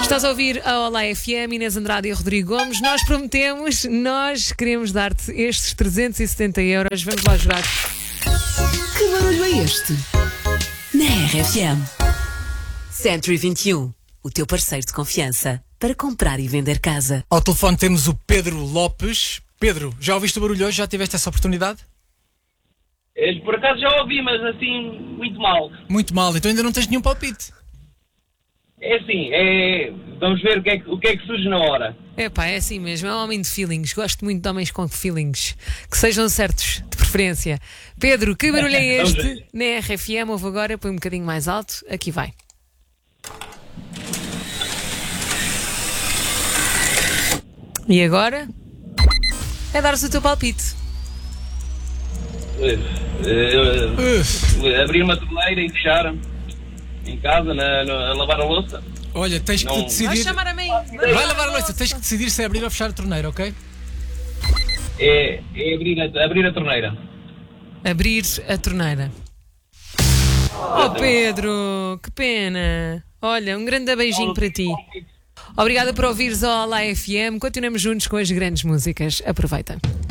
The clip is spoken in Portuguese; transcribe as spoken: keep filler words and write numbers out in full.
Estás a ouvir a Olá F M, Inês Andrade e Rodrigo Gomes. Nós prometemos, nós queremos dar-te estes trezentos e setenta euros. Vamos lá jogar. Que barulho é este? Na R F M. Century vinte e um, o teu parceiro de confiança para comprar e vender casa. Ao telefone temos o Pedro Lopes. Pedro, já ouviste o barulho hoje? Já tiveste essa oportunidade? Eh, Por acaso já ouvi, mas assim, muito mal. Muito mal, então ainda não tens nenhum palpite. É assim, é... vamos ver o que é que, o que, é que surge na hora. Epá, é assim mesmo, é um homem de feelings. Gosto muito de homens com feelings. Que sejam certos, de preferência. Pedro, que barulho é Vamos este? ver. Na R F M, ouve agora, põe um bocadinho mais alto. Aqui vai. E agora? É dar-se o teu palpite. Eh, eh, Uf, eh, abrir uma torneira e fechar em casa, na, na- a lavar a louça. olha, tens que Não. decidir. a mim. Vai lavar a louça, tens que decidir se é abrir ou fechar a torneira, ok? É, é abrir, a, abrir a torneira. Abrir a torneira. Oh Pedro, que pena. Olha, um grande beijinho para ti. Obrigada por ouvires a Olá F M. Continuamos juntos com as grandes músicas. Aproveita.